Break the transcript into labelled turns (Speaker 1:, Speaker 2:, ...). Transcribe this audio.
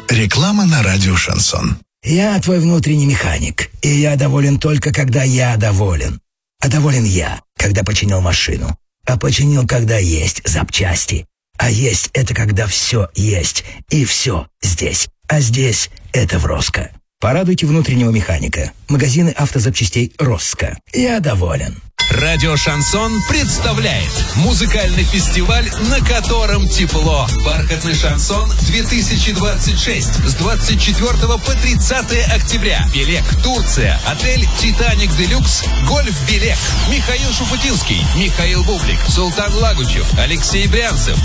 Speaker 1: Реклама на радио «Шансон».
Speaker 2: Я твой внутренний механик, и я доволен только, когда я доволен. А доволен я, когда починил машину. А починил, когда есть запчасти. А есть — это когда все есть, и все здесь. А здесь — это в Роско. Порадуйте внутреннего механика. Магазины автозапчастей «Роско». Я доволен.
Speaker 3: Радио «Шансон» представляет музыкальный фестиваль, на котором тепло. «Бархатный шансон-2026» с 24 по 30 октября. Белек, Турция, отель «Титаник Делюкс», гольф «Белек». Михаил Шуфутинский, Михаил Бублик, Султан Лагучев, Алексей Брянцев,